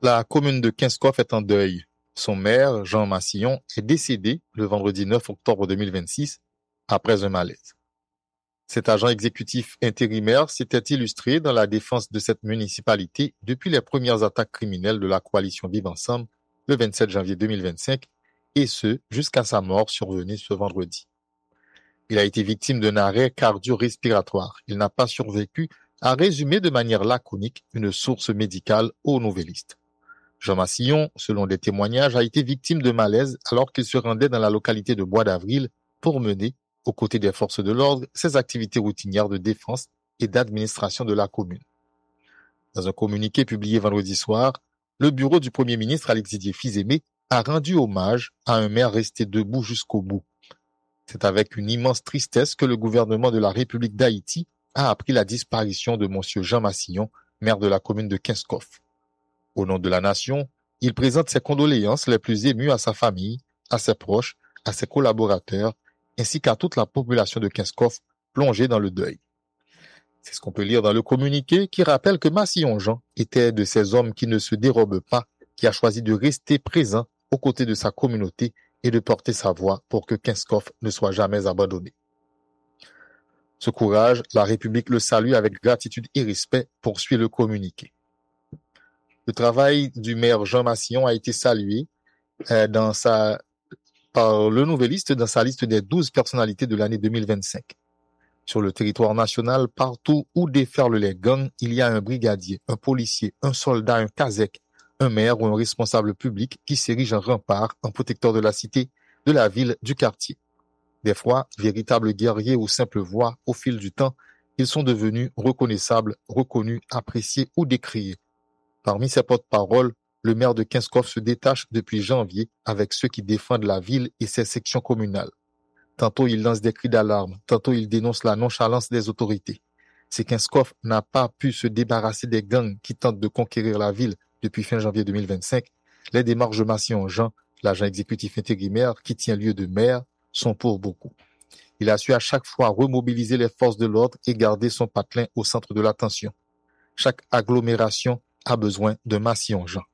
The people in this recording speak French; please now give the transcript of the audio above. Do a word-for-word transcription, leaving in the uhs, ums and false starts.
La commune de Kinskov est en deuil. Son maire, Jean Massillon, est décédé le vendredi neuf octobre deux mille vingt-six après un malaise. Cet agent exécutif intérimaire s'était illustré dans la défense de cette municipalité depuis les premières attaques criminelles de la coalition Vive Ensemble le vingt-sept janvier deux mille vingt-cinq, et ce, jusqu'à sa mort survenue ce vendredi. Il a été victime d'un arrêt cardio-respiratoire. Il n'a pas survécu, a résumé de manière laconique une source médicale au Nouvelliste. Jean Massillon, selon des témoignages, a été victime de malaise alors qu'il se rendait dans la localité de Bois d'Avril pour mener, aux côtés des forces de l'ordre, ses activités routinières de défense et d'administration de la commune. Dans un communiqué publié vendredi soir, le bureau du Premier ministre Alexis Didier-Fils-Aimé a rendu hommage à un maire resté debout jusqu'au bout. C'est avec une immense tristesse que le gouvernement de la République d'Haïti a appris la disparition de monsieur Jean Massillon, maire de la commune de Kinskov. Au nom de la nation, il présente ses condoléances les plus émues à sa famille, à ses proches, à ses collaborateurs, ainsi qu'à toute la population de Kinskov plongée dans le deuil. C'est ce qu'on peut lire dans le communiqué qui rappelle que Massillon Jean était de ces hommes qui ne se dérobent pas, qui a choisi de rester présent aux côtés de sa communauté et de porter sa voix pour que Kinskov ne soit jamais abandonné. Ce courage, la République le salue avec gratitude et respect, poursuit le communiqué. Le travail du maire Jean Massillon a été salué euh, dans sa, par le Nouvelliste dans sa liste des douze personnalités de l'année deux mille vingt-cinq. Sur le territoire national, partout où déferlent les gangs, il y a un brigadier, un policier, un soldat, un kazakh, un maire ou un responsable public qui s'érige en rempart, en protecteur de la cité, de la ville, du quartier. Des fois, véritables guerriers ou simples voix, au fil du temps, ils sont devenus reconnaissables, reconnus, appréciés ou décriés. Parmi ses porte-paroles, le maire de Kinskov se détache depuis janvier avec ceux qui défendent la ville et ses sections communales. Tantôt il lance des cris d'alarme, tantôt il dénonce la nonchalance des autorités. Si Kinskov n'a pas pu se débarrasser des gangs qui tentent de conquérir la ville depuis fin janvier deux mille vingt-cinq, les démarches de Massillon Jean, l'agent exécutif intérimaire qui tient lieu de maire, sont pour beaucoup. Il a su à chaque fois remobiliser les forces de l'ordre et garder son patelin au centre de l'attention. Chaque agglomération a besoin de Massillon Jean.